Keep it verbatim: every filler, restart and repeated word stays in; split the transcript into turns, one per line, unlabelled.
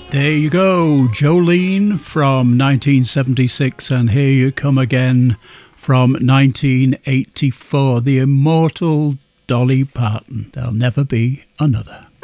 There you go, Jolene from nineteen seventy-six, and Here You Come Again from nineteen eighty-four. The immortal Dolly Parton. There'll never be another.